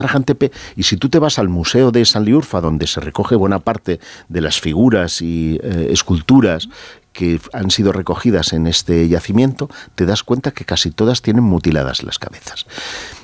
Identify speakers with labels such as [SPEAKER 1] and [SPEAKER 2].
[SPEAKER 1] Tepe, y si tú te vas al Museo de Sanliurfa, donde se recoge buena parte de las figuras y esculturas que han sido recogidas en este yacimiento, te das cuenta que casi todas tienen mutiladas las cabezas.